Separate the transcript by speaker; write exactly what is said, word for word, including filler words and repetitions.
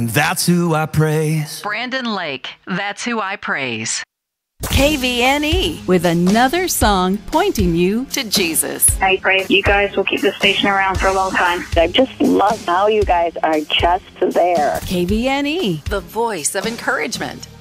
Speaker 1: That's who I praise.
Speaker 2: Brandon Lake, That's Who I Praise.
Speaker 3: K V N E with another song pointing you to Jesus.
Speaker 4: I pray you guys will keep this station around for a long time.
Speaker 5: I just love how you guys are just there.
Speaker 3: K V N E,
Speaker 2: The voice of encouragement.